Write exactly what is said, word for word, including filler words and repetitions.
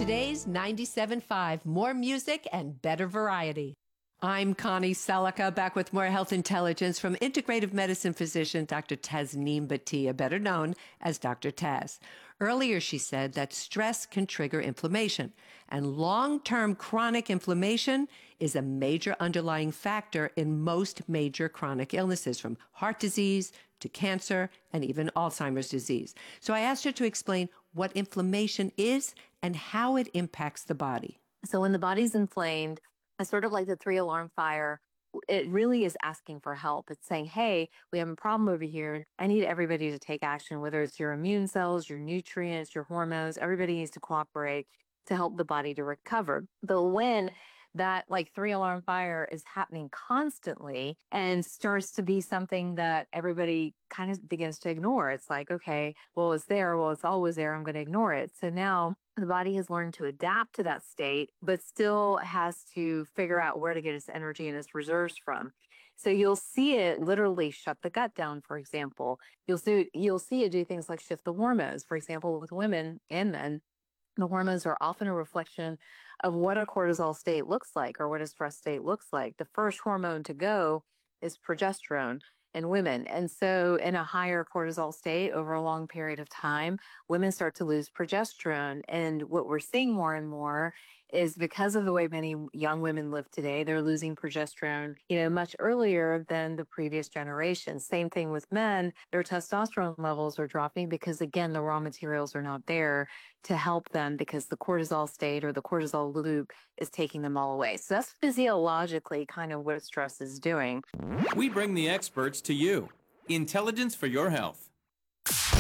Today's ninety-seven point five, more music and better variety. I'm Connie Selica, back with more health intelligence from integrative medicine physician Doctor Tasneem Bhatia, better known as Doctor Taz. Earlier, she said that stress can trigger inflammation, and long-term chronic inflammation is a major underlying factor in most major chronic illnesses, from heart disease to cancer and even Alzheimer's disease. So I asked her to explain what inflammation is and how it impacts the body. So when the body's inflamed, it's sort of like the three alarm fire. It really is asking for help. It's saying, hey, we have a problem over here. I need everybody to take action, whether it's your immune cells, your nutrients, your hormones. Everybody needs to cooperate to help the body to recover. But when that like three alarm fire is happening constantly and starts to be something that everybody kind of begins to ignore, it's like, okay, well, it's there. Well, it's always there. I'm going to ignore it. So now the body has learned to adapt to that state, but still has to figure out where to get its energy and its reserves from. So you'll see it literally shut the gut down, for example. You'll see, you'll see it do things like shift the hormones. For example, with women and men, the hormones are often a reflection of what a cortisol state looks like or what a stress state looks like. The first hormone to go is progesterone in women. And so in a higher cortisol state over a long period of time, women start to lose progesterone. And what we're seeing more and more is because of the way many young women live today, they're losing progesterone, you know, much earlier than the previous generation. Same thing with men. Their testosterone levels are dropping because, again, the raw materials are not there to help them because the cortisol state or the cortisol loop is taking them all away. So that's physiologically kind of what stress is doing. We bring the experts to you. Intelligence for your health.